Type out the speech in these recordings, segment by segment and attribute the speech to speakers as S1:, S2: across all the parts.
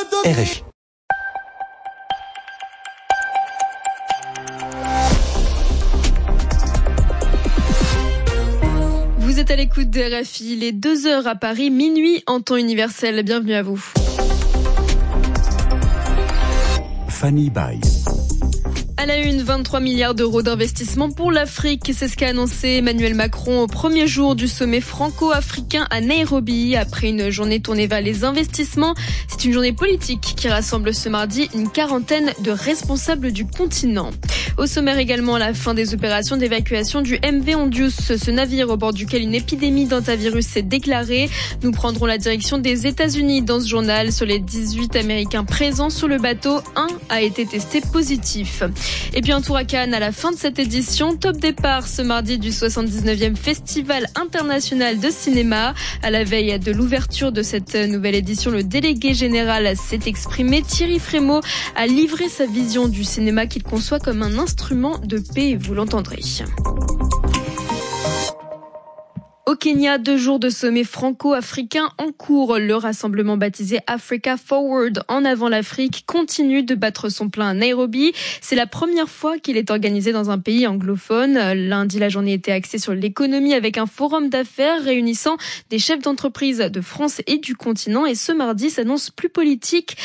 S1: RFI.
S2: Vous êtes à l'écoute de RFI, il est 2h à Paris, minuit en temps universel. Bienvenue à vous.
S1: Fanny Bay.
S2: À la une, 23 milliards d'euros d'investissement pour l'Afrique. C'est ce qu'a annoncé Emmanuel Macron au premier jour du sommet franco-africain à Nairobi. Après une journée tournée vers les investissements, c'est une journée politique qui rassemble ce mardi une quarantaine de responsables du continent. Au sommaire également, la fin des opérations d'évacuation du MV Ondius, ce navire au bord duquel une épidémie d'hantavirus s'est déclarée. Nous prendrons la direction des États-Unis dans ce journal. Sur les 18 Américains présents sur le bateau, un a été testé positif. Et puis un tour à Cannes à la fin de cette édition. Top départ ce mardi du 79e Festival international de cinéma. À la veille de l'ouverture de cette nouvelle édition, le délégué général s'est exprimé. Thierry Frémaux a livré sa vision du cinéma qu'il conçoit comme un instrument de paix, vous l'entendrez. Au Kenya, 2 jours de sommet franco-africain en cours. Le rassemblement baptisé Africa Forward, en avant l'Afrique, continue de battre son plein à Nairobi. C'est la première fois qu'il est organisé dans un pays anglophone. Lundi, la journée était axée sur l'économie avec un forum d'affaires réunissant des chefs d'entreprise de France et du continent. Et ce mardi s'annonce plus politique.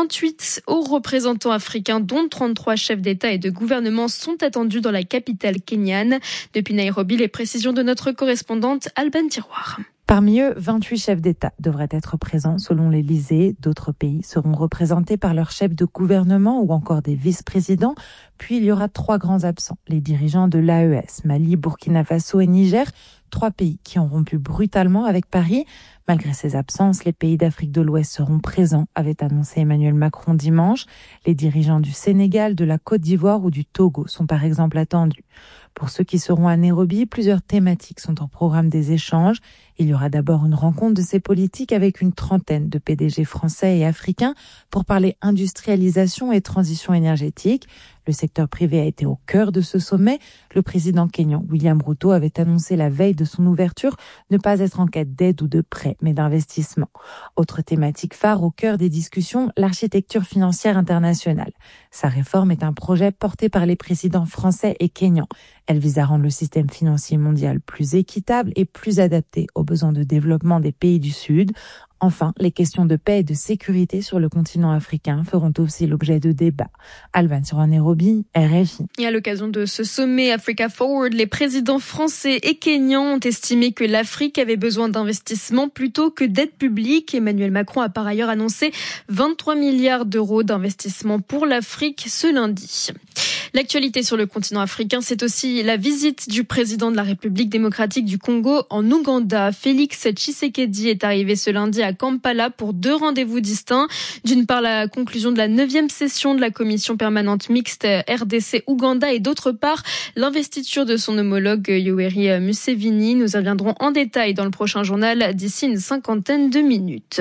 S2: 38 hauts représentants africains, dont 33 chefs d'État et de gouvernement, sont attendus dans la capitale kenyane. Depuis Nairobi, les précisions de notre correspondante Alban Tiroir.
S3: Parmi eux, 28 chefs d'État devraient être présents selon l'Élysée. D'autres pays seront représentés par leurs chefs de gouvernement ou encore des vice-présidents. Puis il y aura 3 grands absents, les dirigeants de l'AES, Mali, Burkina Faso et Niger. 3 pays qui ont rompu brutalement avec Paris. Malgré ces absences, les pays d'Afrique de l'Ouest seront présents, avait annoncé Emmanuel Macron dimanche. Les dirigeants du Sénégal, de la Côte d'Ivoire ou du Togo sont par exemple attendus. Pour ceux qui seront à Nairobi, plusieurs thématiques sont en programme des échanges. Il y aura d'abord une rencontre de ces politiques avec une trentaine de PDG français et africains pour parler industrialisation et transition énergétique. Le secteur privé a été au cœur de ce sommet. Le président kényan William Ruto avait annoncé la veille de son ouverture ne pas être en quête d'aide ou de prêt, mais d'investissement. Autre thématique phare au cœur des discussions, l'architecture financière internationale. Sa réforme est un projet porté par les présidents français et kenyans. Elle vise à rendre le système financier mondial plus équitable et plus adapté aux besoins de développement des pays du Sud. Enfin, les questions de paix et de sécurité sur le continent africain feront aussi l'objet de débats. Alban sur Nairobi, RFI.
S2: Et à l'occasion de ce sommet Africa Forward, les présidents français et kenyans ont estimé que l'Afrique avait besoin d'investissements plutôt que d'aide publique. Emmanuel Macron a par ailleurs annoncé 23 milliards d'euros d'investissements pour l'Afrique ce lundi. L'actualité sur le continent africain, c'est aussi la visite du président de la République démocratique du Congo en Ouganda. Félix Tshisekedi est arrivé ce lundi à Kampala pour 2 rendez-vous distincts. D'une part, la conclusion de la 9e session de la commission permanente mixte RDC-Ouganda et d'autre part, l'investiture de son homologue Yoweri Museveni. Nous y reviendrons en détail dans le prochain journal d'ici une 50aine de minutes.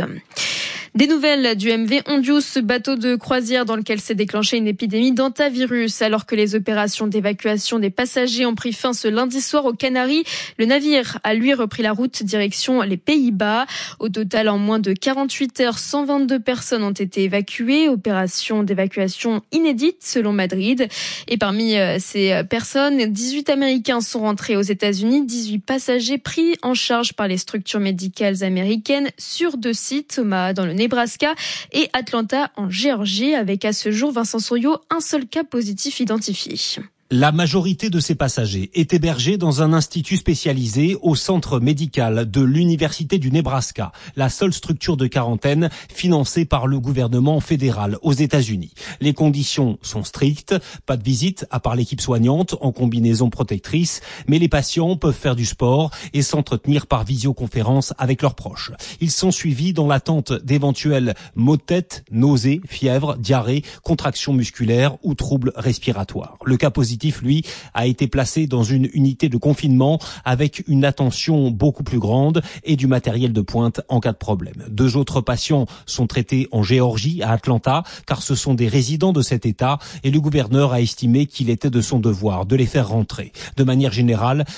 S2: Des nouvelles du MV Ondius, ce bateau de croisière dans lequel s'est déclenchée une épidémie d'hantavirus. Alors que les opérations d'évacuation des passagers ont pris fin ce lundi soir aux Canaries, le navire a lui repris la route direction les Pays-Bas. Au total, en moins de 48 heures, 122 personnes ont été évacuées. Opération d'évacuation inédite selon Madrid. Et parmi ces personnes, 18 Américains sont rentrés aux États-Unis, 18 passagers pris en charge par les structures médicales américaines sur 2 sites, Omaha dans le Nebraska et Atlanta en Géorgie, avec à ce jour, Vincent Souriau, un seul cas positif identifié.
S4: La majorité de ces passagers est hébergée dans un institut spécialisé au centre médical de l'Université du Nebraska, la seule structure de quarantaine financée par le gouvernement fédéral aux États-Unis. Les conditions sont strictes, pas de visite à part l'équipe soignante en combinaison protectrice, mais les patients peuvent faire du sport et s'entretenir par visioconférence avec leurs proches. Ils sont suivis dans l'attente d'éventuels maux de tête, nausées, fièvre, diarrhée, contractions musculaires ou troubles respiratoires. Le cas positif, lui, a été placé dans une unité de confinement avec une attention beaucoup plus grande et du matériel de pointe en cas de problème. 2 autres patients sont traités en Géorgie, à Atlanta, car ce sont des résidents de cet État et le gouverneur a estimé qu'il était de son devoir de les faire rentrer. De manière générale,